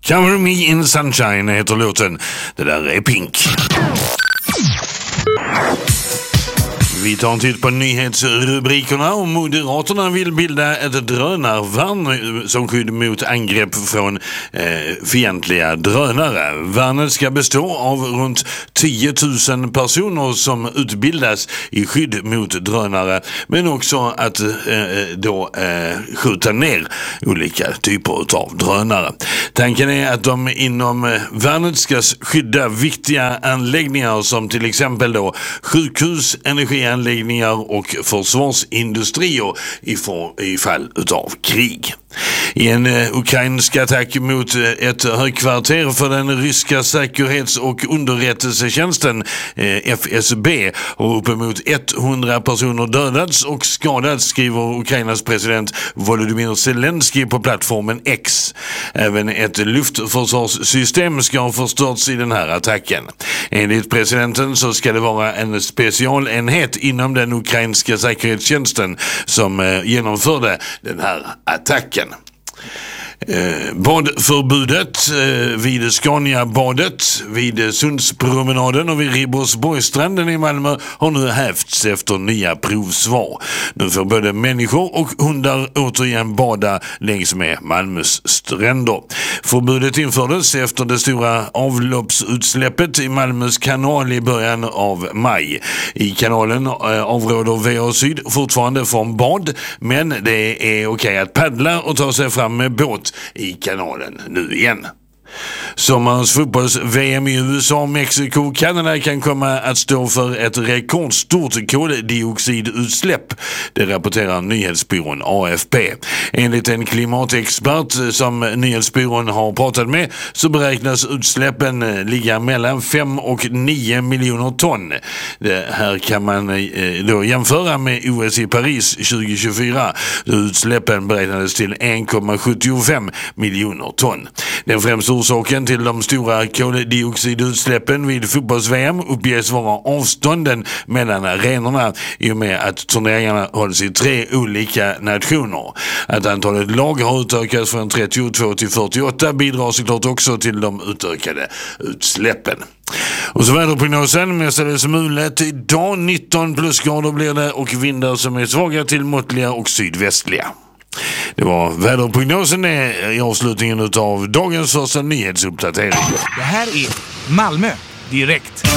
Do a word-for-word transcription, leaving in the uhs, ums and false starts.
Cover Me in Sunshine heter låten. Det där är Pink. Vi tar en titt på nyhetsrubrikerna och Moderaterna vill bilda ett drönarvärn som skydd mot angrepp från eh, fientliga drönare. Värnet ska bestå av runt tio tusen personer som utbildas i skydd mot drönare, men också att eh, då eh, skjuta ner olika typer av drönare. Tanken är att de inom värnet ska skydda viktiga anläggningar som till exempel då sjukhus, energi anläggningar och försvarsindustrier i, för, i fall utav krig. I en eh, ukrainsk attack mot eh, ett högkvarter för den ryska säkerhets- och underrättelsetjänsten eh, F S B har uppemot hundra personer dödats och skadats, skriver Ukrainas president Volodymyr Zelensky på plattformen X. Även ett luftförsvarssystem ska ha förstörts i den här attacken. Enligt presidenten så ska det vara en specialenhet inom den ukrainska säkerhetstjänsten som eh, genomförde den här attacken. Eh, badförbudet eh, vid Scania-badet, vid Sundspromenaden och vid Ribersborgsstranden i Malmö har nu hävts efter nya provsvar. Nu får både människor och hundar återigen bada längs med Malmös stränder. Förbudet infördes efter det stora avloppsutsläppet i Malmös kanal i början av maj. I kanalen eh, avråder V A Syd fortfarande från bad, men det är okej att paddla och ta sig fram med båt i kanalen nu igen. Sommarens fotbolls-V M i U S A, Mexiko och Kanada kan komma att stå för ett rekordstort koldioxidutsläpp. Det rapporterar nyhetsbyrån A F P. Enligt en klimatexpert som nyhetsbyrån har pratat med så beräknas utsläppen ligga mellan fem och nio miljoner ton. Det här kan man då jämföra med O S i Paris tjugo tjugofyra. Utsläppen beräknades till en komma sjuttiofem miljoner ton. Den främsta orsaken till de stora koldioxidutsläppen vid fotbolls-V M uppges vara avstånden mellan arenorna i och med att turneringarna hålls i tre olika nationer. Att antalet lag har utökats från trettiotvå till fyrtioåtta bidrar såklart också till de utökade utsläppen. Och så väderprognosen, mestadels mulet. Idag nitton plusgrader blir det och vindar som är svaga till måttliga och sydvästliga. Det var väderprognosen i avslutningen av dagens första nyhetsuppdatering. Det här är Malmö direkt.